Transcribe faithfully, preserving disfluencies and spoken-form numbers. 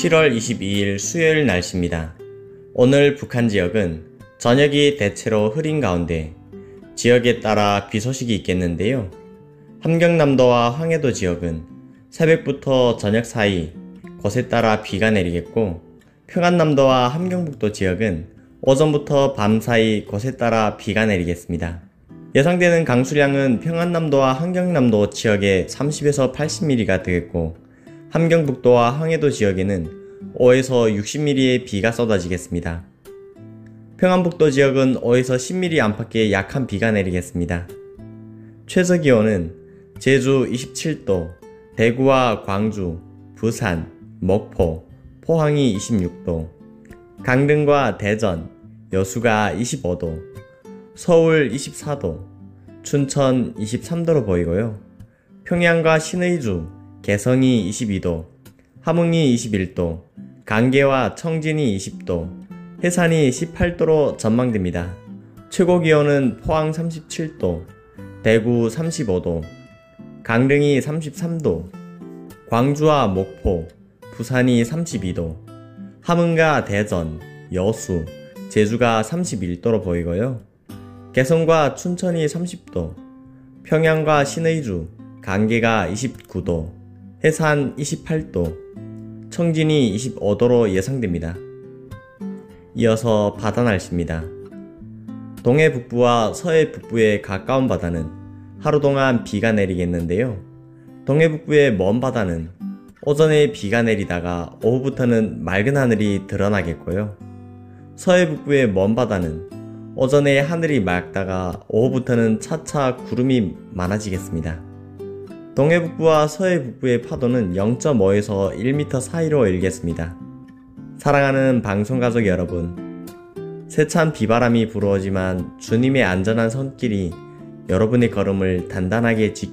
칠월 이십이일 수요일 날씨입니다. 오늘 북한 지역은 저녁이 대체로 흐린 가운데 지역에 따라 비 소식이 있겠는데요. 함경남도와 황해도 지역은 새벽부터 저녁 사이 곳에 따라 비가 내리겠고, 평안남도와 함경북도 지역은 오전부터 밤 사이 곳에 따라 비가 내리겠습니다. 예상되는 강수량은 평안남도와 함경남도 지역에 삼십에서 팔십 밀리미터가 되겠고, 함경북도와 황해도 지역에는 오에서 육십 밀리미터의 비가 쏟아지겠습니다. 평안북도 지역은 오에서 십 밀리미터 안팎의 약한 비가 내리겠습니다. 최저기온은 제주 이십칠 도, 대구와 광주, 부산, 목포, 포항이 이십육 도, 강릉과 대전, 여수가 이십오 도, 서울 이십사 도, 춘천 이십삼 도로 보이고요. 평양과 신의주, 개성이 이십이 도, 함흥이 이십일 도, 강계와 청진이 이십 도, 해산이 십팔 도로 전망됩니다. 최고기온은 포항 삼십칠 도, 대구 삼십오 도, 강릉이 삼십삼 도, 광주와 목포, 부산이 삼십이 도, 함흥과 대전, 여수, 제주가 삼십일 도로 보이고요. 개성과 춘천이 삼십 도, 평양과 신의주, 강계가 이십구 도, 해산 이십팔 도, 청진이 이십오 도로 예상됩니다. 이어서 바다 날씨입니다. 동해 북부와 서해 북부의 가까운 바다는 하루 동안 비가 내리겠는데요. 동해 북부의 먼 바다는 오전에 비가 내리다가 오후부터는 맑은 하늘이 드러나겠고요. 서해 북부의 먼 바다는 오전에 하늘이 맑다가 오후부터는 차차 구름이 많아지겠습니다. 동해 북부와 서해 북부의 파도는 영 점 오에서 일 미터 사이로 일겠습니다. 사랑하는 방송가족 여러분, 세찬 비바람이 불어오지만 주님의 안전한 손길이 여러분의 걸음을 단단하게 지켜